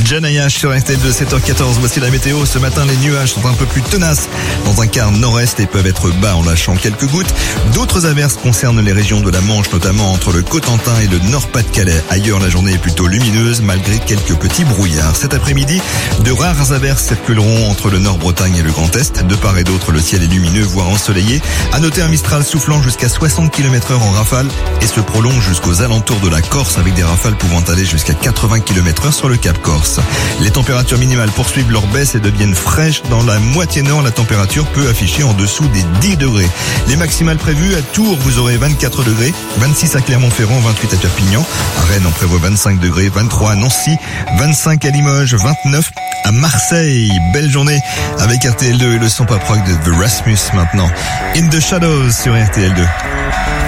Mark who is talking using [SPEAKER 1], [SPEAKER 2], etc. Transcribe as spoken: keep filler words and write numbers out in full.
[SPEAKER 1] John Ayash sur R T L deux, sept heures quatorze. Voici la météo. Ce matin, les nuages sont un peu plus tenaces dans un quart nord-est et peuvent être bas en lâchant quelques gouttes. D'autres averses concernent les régions de la Manche, notamment entre le Cotentin et le Nord-Pas-de-Calais. Ailleurs, la journée est plutôt lumineuse malgré quelques petits brouillards. Cet après-midi, de rares averses circuleront entre le Nord-Bretagne et le Grand Est. De part et d'autre, le ciel est lumineux, voire ensoleillé. À noter un Mistral soufflant jusqu'à soixante kilomètres heure en rafale et se prolonge jusqu'aux alentours de la Corse avec des rafales pouvant aller jusqu'à quatre-vingts kilomètres heure sur le Cap Corse. Les températures minimales poursuivent leur baisse et deviennent fraîches. Dans la moitié nord, la température peut afficher en dessous des dix degrés. Les maximales prévues à Tours, vous aurez vingt-quatre degrés, vingt-six à Clermont-Ferrand, vingt-huit à Perpignan. À Rennes, on prévoit vingt-cinq degrés, vingt-trois à Nancy, vingt-cinq à Limoges, vingt-neuf à Marseille. Belle journée avec R T L deux et le son pop rock de The Rasmus maintenant. In the Shadows sur R T L deux.